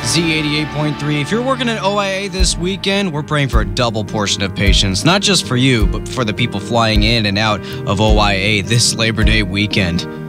Z88.3. If you're working at OIA this weekend, we're praying for a double portion of patience, not just for you, but for the people flying in and out of OIA this Labor Day weekend.